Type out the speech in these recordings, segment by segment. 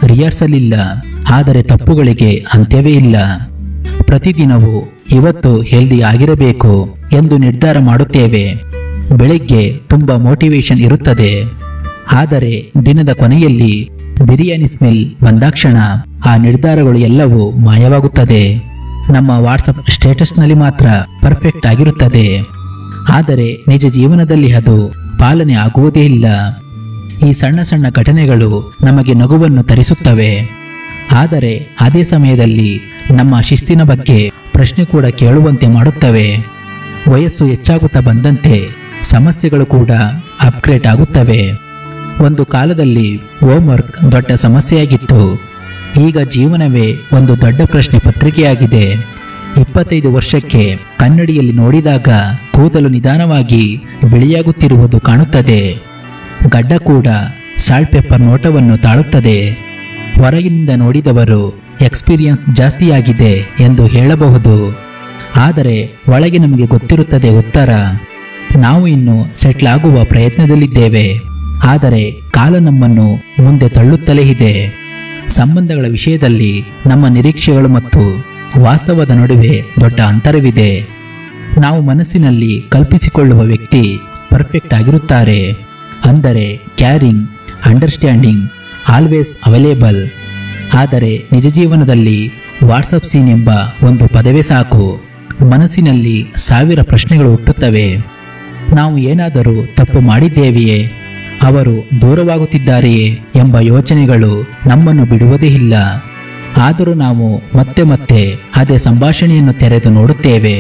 Rehearsal ಇಲ್ಲ, ಆದರೆ ತಪ್ಪುಗಳಿಗೆ ಅಂತ್ಯವೇ ಇಲ್ಲ. ಪ್ರತಿದಿನವೂ ಇವತ್ತು ಹೆಲ್ದಿ ಆಗಿರಬೇಕು ಎಂದು ನಿರ್ಧಾರ ಮಾಡುತ್ತೇವೆ. ಬೆಳಿಗ್ಗೆ ತುಂಬಾ ಮೋಟಿವೇಶನ್ ಇರುತ್ತದೆ, ಆದರೆ ದಿನದ ಕೊನೆಯಲ್ಲಿ ಬಿರಿಯಾನಿ ಸ್ಮೆಲ್ ಬಂದಾಕ್ಷಣ ಆ ನಿರ್ಧಾರಗಳು ಎಲ್ಲವೂ ಮಾಯವಾಗುತ್ತದೆ. ನಮ್ಮ ವಾಟ್ಸಪ್ ಸ್ಟೇಟಸ್ನಲ್ಲಿ ಮಾತ್ರ ಪರ್ಫೆಕ್ಟ್ ಆಗಿರುತ್ತದೆ, ಆದರೆ ನಿಜ ಜೀವನದಲ್ಲಿ ಅದು ಪಾಲನೆ ಆಗುವುದೇ ಇಲ್ಲ. ಈ ಸಣ್ಣ ಸಣ್ಣ ಘಟನೆಗಳು ನಮಗೆ ನಗುವನ್ನು ತರಿಸುತ್ತವೆ, ಆದರೆ ಅದೇ ಸಮಯದಲ್ಲಿ ನಮ್ಮ ಶಿಸ್ತಿನ ಬಗ್ಗೆ ಪ್ರಶ್ನೆ ಕೂಡ ಕೇಳುವಂತೆ ಮಾಡುತ್ತವೆ. ವಯಸ್ಸು ಹೆಚ್ಚಾಗುತ್ತಾ ಬಂದಂತೆ ಸಮಸ್ಯೆಗಳು ಕೂಡ ಅಪ್ಗ್ರೇಡ್ ಆಗುತ್ತವೆ. ಒಂದು ಕಾಲದಲ್ಲಿ ಹೋಮ್ವರ್ಕ್ ದೊಡ್ಡ ಸಮಸ್ಯೆಯಾಗಿತ್ತು, ಈಗ ಜೀವನವೇ ಒಂದು ದೊಡ್ಡ ಪ್ರಶ್ನೆ ಪತ್ರಿಕೆಯಾಗಿದೆ. 25 ವರ್ಷಕ್ಕೆ ಕನ್ನಡಿಯಲ್ಲಿ ನೋಡಿದಾಗ ಕೂದಲು ನಿಧಾನವಾಗಿ ಬಿಳಿಯಾಗುತ್ತಿರುವುದು ಕಾಣುತ್ತದೆ. ಗಡ್ಡ ಕೂಡ ಸಾಲ್ಟ್ ಪೆಪ್ಪರ್ ನೋಟವನ್ನು ತಾಳುತ್ತದೆ. ಹೊರಗಿನಿಂದ ನೋಡಿದವರು ಎಕ್ಸ್ಪೀರಿಯನ್ಸ್ ಜಾಸ್ತಿಯಾಗಿದೆ ಎಂದು ಹೇಳಬಹುದು, ಆದರೆ ಒಳಗೆ ನಮಗೆ ಗೊತ್ತಿರುತ್ತದೆ ಉತ್ತರ. ನಾವು ಇನ್ನು ಸೆಟ್ಲ್ ಆಗುವ ಪ್ರಯತ್ನದಲ್ಲಿದ್ದೇವೆ, ಆದರೆ ಕಾಲ ನಮ್ಮನ್ನು ಮುಂದೆ ತಳ್ಳುತ್ತಲೇ ಇದೆ. ಸಂಬಂಧಗಳ ವಿಷಯದಲ್ಲಿ ನಮ್ಮ ನಿರೀಕ್ಷೆಗಳು ಮತ್ತು ವಾಸ್ತವದ ನಡುವೆ ದೊಡ್ಡ ಅಂತರವಿದೆ. ನಾವು ಮನಸ್ಸಿನಲ್ಲಿ ಕಲ್ಪಿಸಿಕೊಳ್ಳುವ ವ್ಯಕ್ತಿ ಪರ್ಫೆಕ್ಟ್ ಆಗಿರುತ್ತಾರೆ, ಅಂದರೆ ಕ್ಯಾರಿಂಗ್, ಅಂಡರ್ಸ್ಟ್ಯಾಂಡಿಂಗ್, ಆಲ್ವೇಸ್ ಅವೈಲೇಬಲ್. ಆದರೆ ನಿಜ ಜೀವನದಲ್ಲಿ ವಾಟ್ಸಪ್ ಸೀನ್ ಎಂಬ ಒಂದು ಪದವೇ ಸಾಕು. ಮನಸ್ಸಿನಲ್ಲಿ 1000 ಪ್ರಶ್ನೆಗಳು ಹುಟ್ಟುತ್ತವೆ. ನಾವು ಏನಾದರೂ ತಪ್ಪು ಮಾಡಿದ್ದೇವೆಯೇ, ಅವರು ದೂರವಾಗುತ್ತಿದ್ದಾರೆಯೇ ಎಂಬ ಯೋಚನೆಗಳು ನಮ್ಮನ್ನು ಬಿಡುವುದೇ ಇಲ್ಲ. ಆದರೂ ನಾವು ಮತ್ತೆ ಮತ್ತೆ ಅದೇ ಸಂಭಾಷಣೆಯನ್ನು ತೆರೆದು ನೋಡುತ್ತೇವೆ.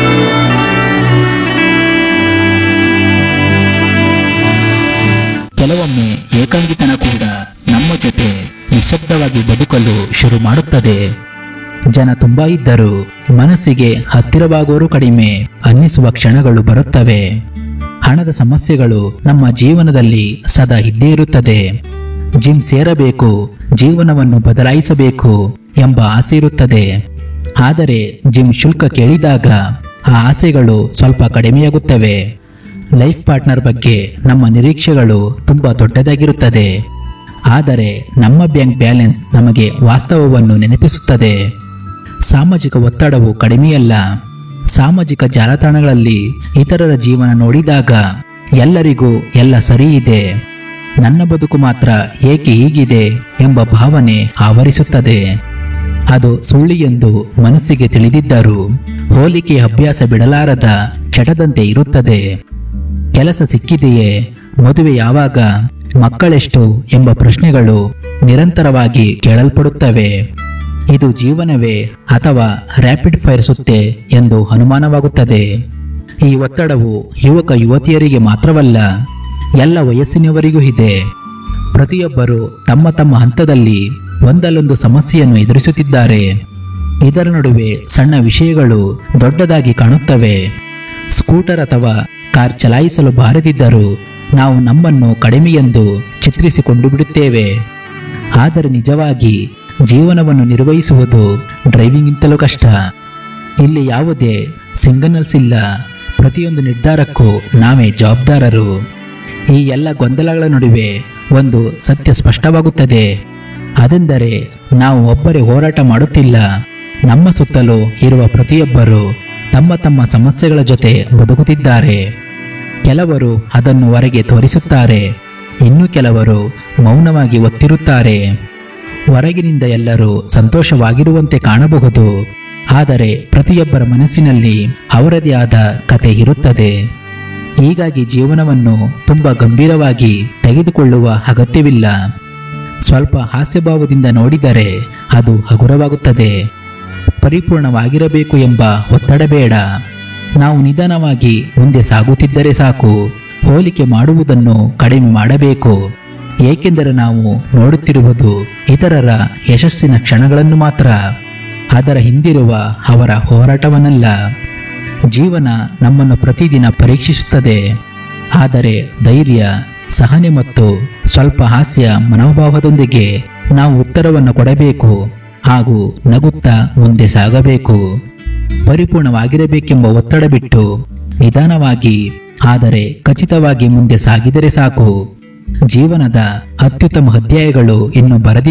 ಕೆಲವೊಮ್ಮೆ ಏಕಾಂಗಿತನ ಕೂಡ ನಮ್ಮ ಜೊತೆ ನಿಶ್ಶಬ್ದವಾಗಿ ಬದುಕಲು ಶುರು ಮಾಡುತ್ತದೆ. ಜನ ತುಂಬಾ ಇದ್ದರೂ ಮನಸ್ಸಿಗೆ ಹತ್ತಿರವಾಗೋರು ಕಡಿಮೆ ಅನ್ನಿಸುವ ಕ್ಷಣಗಳು ಬರುತ್ತವೆ. ಹಣದ ಸಮಸ್ಯೆಗಳು ನಮ್ಮ ಜೀವನದಲ್ಲಿ ಸದಾ ಇದ್ದೇ ಇರುತ್ತದೆ. ಜಿಮ್ ಸೇರಬೇಕು, ಜೀವನವನ್ನು ಬದಲಾಯಿಸಬೇಕು ಎಂಬ ಆಸೆ ಇರುತ್ತದೆ, ಆದರೆ ಜಿಮ್ ಶುಲ್ಕ ಕೇಳಿದಾಗ ಆ ಆಸೆಗಳು ಸ್ವಲ್ಪ ಕಡಿಮೆಯಾಗುತ್ತವೆ. ಲೈಫ್ ಪಾರ್ಟ್ನರ್ ಬಗ್ಗೆ ನಮ್ಮ ನಿರೀಕ್ಷೆಗಳು ತುಂಬಾ ದೊಡ್ಡದಾಗಿರುತ್ತದೆ, ಆದರೆ ನಮ್ಮ ಬ್ಯಾಂಕ್ ಬ್ಯಾಲೆನ್ಸ್ ನಮಗೆ ವಾಸ್ತವವನ್ನು ನೆನಪಿಸುತ್ತದೆ. ಸಾಮಾಜಿಕ ಒತ್ತಡವು ಕಡಿಮೆಯಲ್ಲ. ಸಾಮಾಜಿಕ ಜಾಲತಾಣಗಳಲ್ಲಿ ಇತರರ ಜೀವನ ನೋಡಿದಾಗ ಎಲ್ಲರಿಗೂ ಎಲ್ಲ ಸರಿ ಇದೆ, ನನ್ನ ಬದುಕು ಮಾತ್ರ ಏಕೆ ಹೀಗಿದೆ ಎಂಬ ಭಾವನೆ ಆವರಿಸುತ್ತದೆ. ಅದು ಸುಳ್ಳು ಎಂದು ಮನಸ್ಸಿಗೆ ತಿಳಿದಿದ್ದರೂ ಹೋಲಿಕೆ ಅಭ್ಯಾಸ ಬಿಡಲಾರದ ಚಟದಂತೆ ಇರುತ್ತದೆ. ಕೆಲಸ ಸಿಕ್ಕಿದೆಯೇ, ಮದುವೆ ಯಾವಾಗ, ಮಕ್ಕಳೆಷ್ಟು ಎಂಬ ಪ್ರಶ್ನೆಗಳು ನಿರಂತರವಾಗಿ ಕೇಳಲ್ಪಡುತ್ತವೆ. ಇದು ಜೀವನವೇ ಅಥವಾ ರ್ಯಾಪಿಡ್ ಫೈರ್ ಸುತ್ತೆ ಎಂದು ಅನುಮಾನವಾಗುತ್ತದೆ. ಈ ಒತ್ತಡವು ಯುವಕ ಯುವತಿಯರಿಗೆ ಮಾತ್ರವಲ್ಲ, ಎಲ್ಲ ವಯಸ್ಸಿನವರಿಗೂ ಇದೆ. ಪ್ರತಿಯೊಬ್ಬರು ತಮ್ಮ ತಮ್ಮ ಹಂತದಲ್ಲಿ ಒಂದಲ್ಲೊಂದು ಸಮಸ್ಯೆಯನ್ನು ಎದುರಿಸುತ್ತಿದ್ದಾರೆ. ಇದರ ನಡುವೆ ಸಣ್ಣ ವಿಷಯಗಳು ದೊಡ್ಡದಾಗಿ ಕಾಣುತ್ತವೆ. ಸ್ಕೂಟರ್ ಅಥವಾ ಕಾರ್ ಚಲಾಯಿಸಲು ಬಾರದಿದ್ದರೂ ನಾವು ನಮ್ಮನ್ನು ಕಡಿಮೆ ಎಂದು ಚಿತ್ರಿಸಿಕೊಂಡು ಬಿಡುತ್ತೇವೆ. ಆದರೆ ನಿಜವಾಗಿ ಜೀವನವನ್ನು ನಿರ್ವಹಿಸುವುದು ಡ್ರೈವಿಂಗ್ಗಿಂತಲೂ ಕಷ್ಟ. ಇಲ್ಲಿ ಯಾವುದೇ ಸಿಗ್ನಲ್ಸ್ ಇಲ್ಲ, ಪ್ರತಿಯೊಂದು ನಿರ್ಧಾರಕ್ಕೂ ನಾವೇ ಜವಾಬ್ದಾರರು. ಈ ಎಲ್ಲ ಗೊಂದಲಗಳ ನಡುವೆ ಒಂದು ಸತ್ಯ ಸ್ಪಷ್ಟವಾಗುತ್ತದೆ, ಅದೆಂದರೆ ನಾವು ಒಬ್ಬರೇ ಹೋರಾಟ ಮಾಡುತ್ತಿಲ್ಲ. ನಮ್ಮ ಸುತ್ತಲೂ ಇರುವ ಪ್ರತಿಯೊಬ್ಬರು ತಮ್ಮ ತಮ್ಮ ಸಮಸ್ಯೆಗಳ ಜೊತೆ ಬದುಕುತ್ತಿದ್ದಾರೆ. ಕೆಲವರು ಅದನ್ನು ಹೊರಗೆ ತೋರಿಸುತ್ತಾರೆ, ಇನ್ನು ಕೆಲವರು ಮೌನವಾಗಿ ಒತ್ತಿರುತ್ತಾರೆ. ಹೊರಗಿನಿಂದ ಎಲ್ಲರೂ ಸಂತೋಷವಾಗಿರುವಂತೆ ಕಾಣಬಹುದು, ಆದರೆ ಪ್ರತಿಯೊಬ್ಬರ ಮನಸ್ಸಿನಲ್ಲಿ ಅವರದೇ ಆದ ಕತೆ ಇರುತ್ತದೆ. ಹೀಗಾಗಿ ಜೀವನವನ್ನು ತುಂಬಾ ಗಂಭೀರವಾಗಿ ತೆಗೆದುಕೊಳ್ಳುವ ಅಗತ್ಯವಿಲ್ಲ. ಸ್ವಲ್ಪ ಹಾಸ್ಯಭಾವದಿಂದ ನೋಡಿದರೆ ಅದು ಹಗುರವಾಗುತ್ತದೆ. ಪರಿಪೂರ್ಣವಾಗಿರಬೇಕು ಎಂಬ ಒತ್ತಡ ಬೇಡ. ನಾವು ನಿಧಾನವಾಗಿ ಮುಂದೆ ಸಾಗುತ್ತಿದ್ದರೆ ಸಾಕು. ಹೋಲಿಕೆ ಮಾಡುವುದನ್ನು ಕಡಿಮೆ ಮಾಡಬೇಕು, ಏಕೆಂದರೆ ನಾವು ನೋಡುತ್ತಿರುವುದು ಇತರರ ಯಶಸ್ಸಿನ ಕ್ಷಣಗಳನ್ನು ಮಾತ್ರ, ಅದರ ಹಿಂದಿರುವ ಅವರ ಹೋರಾಟವನ್ನಲ್ಲ. ಜೀವನ ನಮ್ಮನ್ನು ಪ್ರತಿದಿನ ಪರೀಕ್ಷಿಸುತ್ತದೆ, ಆದರೆ ಧೈರ್ಯ, ಸಹನೆ ಮತ್ತು ಸ್ವಲ್ಪ ಹಾಸ್ಯ ಮನೋಭಾವದೊಂದಿಗೆ ನಾವು ಉತ್ತರವನ್ನು ಕೊಡಬೇಕು ಹಾಗೂ ನಗುತ್ತಾ ಮುಂದೆ ಸಾಗಬೇಕು. ಪರಿಪೂರ್ಣವಾಗಿರಬೇಕೆಂಬ ಒತ್ತಡ ಬಿಟ್ಟು ನಿಧಾನವಾಗಿ ಆದರೆ ಖಚಿತವಾಗಿ ಮುಂದೆ ಸಾಗಿದರೆ ಸಾಕು. ಜೀವನದ ಅತ್ಯುತ್ತಮ ಅಧ್ಯಾಯಗಳು ಇನ್ನು ಬರದಿವೆ.